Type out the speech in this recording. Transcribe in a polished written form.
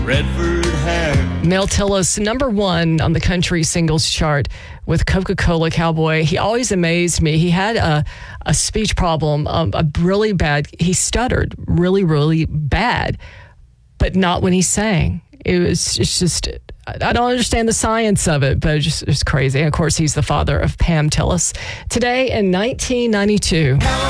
Redford hair. Mel Tillis, number one on the country singles chart with Coca-Cola Cowboy. He always amazed me. He had a speech problem, he stuttered really, really bad, but not when he sang. It's just, I don't understand the science of it, but it's crazy. And of course, he's the father of Pam Tillis. Today in 1992.